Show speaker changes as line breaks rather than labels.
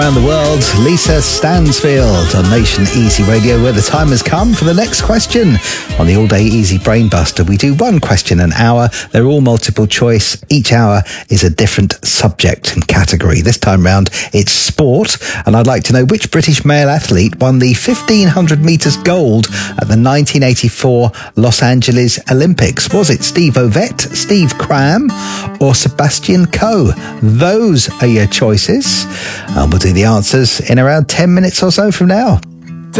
Around the world, Lisa Stansfield on Nation Easy Radio, where the time has come for the next question on the all-day easy brain buster. We do one question an hour. They're all multiple choice. Each hour is a different subject and category. This time round, it's sport, and I'd like to know which British male athlete won the 1500 metres gold at the 1984 Los Angeles Olympics. Was it Steve Ovett, Steve Cram, or Sebastian Coe? Those are your choices. And we'll do the answers in around 10 minutes or so from now.